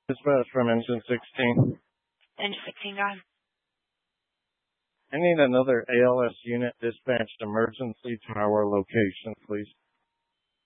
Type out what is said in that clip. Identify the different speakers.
Speaker 1: Dispatch from Engine 16.
Speaker 2: Engine 16, go ahead.
Speaker 1: I need another ALS unit dispatched emergency to our location, please.